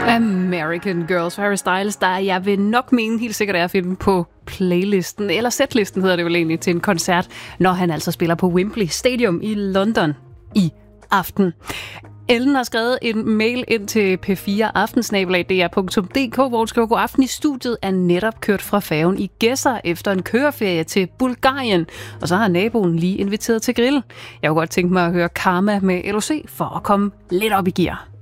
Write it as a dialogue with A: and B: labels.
A: American Girls, Harry Styles, der jeg vil nok mene helt sikkert er at finde på playlisten, eller setlisten hedder det vel egentlig, til en koncert, når han altså spiller på Wembley Stadium i London i aften. Ellen har skrevet en mail ind til p4aftensnabelag.dr.dk, hvor hun skriver: God aften, i studiet er netop kørt fra færgen i Gedser efter en køreferie til Bulgarien, og så har naboen lige inviteret til grill. Jeg kunne godt tænke mig at høre Karma med LOC for at komme lidt op i gear.